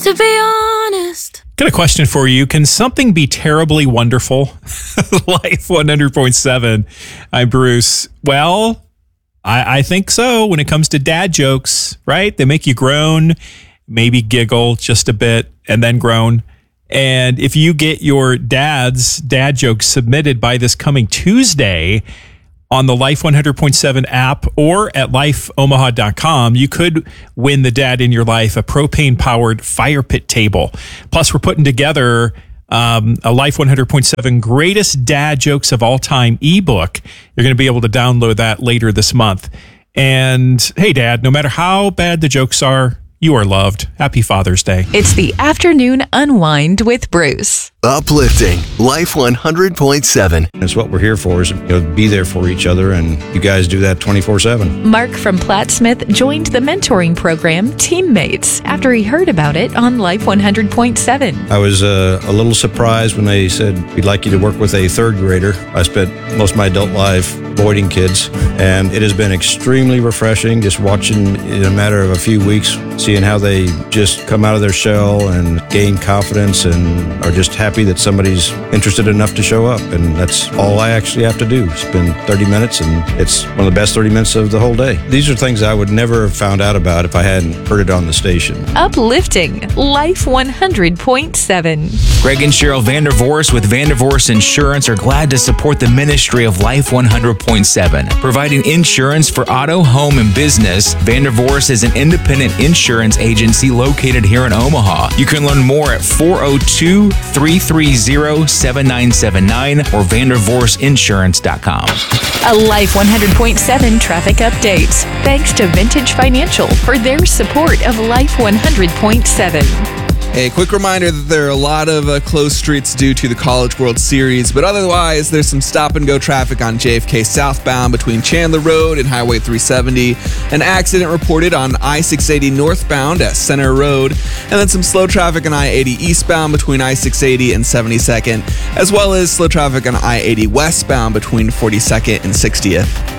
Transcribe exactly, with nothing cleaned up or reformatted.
to be honest. Got a question for you. Can something be terribly wonderful? Life one hundred point seven. I'm Bruce. Well, I, I think so when it comes to dad jokes, right? They make you groan, maybe giggle just a bit, and then groan. And if you get your dad's dad jokes submitted by this coming Tuesday on the Life one hundred point seven app or at life omaha dot com, you could win the dad in your life a propane-powered fire pit table. Plus, we're putting together um, a Life one hundred point seven Greatest Dad Jokes of All Time ebook. You're going to be able to download that later this month. And hey, Dad, no matter how bad the jokes are, you are loved. Happy Father's Day. It's the Afternoon Unwind with Bruce. Uplifting Life one hundred point seven. That's what we're here for, is, you know, be there for each other, and you guys do that twenty-four seven. Mark from Platt Smith joined the mentoring program Teammates after he heard about it on Life one hundred point seven. I was uh, a little surprised when they said, we'd like you to work with a third grader. I spent most of my adult life avoiding kids, and it has been extremely refreshing just watching in a matter of a few weeks, seeing how they just come out of their shell and gain confidence and are just happy that somebody's interested enough to show up. And that's all I actually have to do. Spend thirty minutes, and it's one of the best thirty minutes of the whole day. These are things I would never have found out about if I hadn't heard it on the station. Uplifting Life one hundred point seven. Greg and Cheryl Vandervoorst with Vandervoorst Insurance are glad to support the ministry of Life one hundred point seven. Providing insurance for auto, home, and business, Vandervoorst is an independent insurance agency located here in Omaha. You can learn more at four oh two, three three zero, seven nine seven nine or vandervoorst insurance dot com. A Life one hundred point seven traffic update. Thanks to Vintage Financial for their support of Life one hundred point seven. A quick reminder that there are a lot of uh, closed streets due to the College World Series, but otherwise there's some stop-and-go traffic on J F K southbound between Chandler Road and Highway three seventy. An accident reported on I six eighty northbound at Center Road, and then some slow traffic on I eighty eastbound between I six eighty and seventy-second, as well as slow traffic on I eighty westbound between forty-second and sixtieth.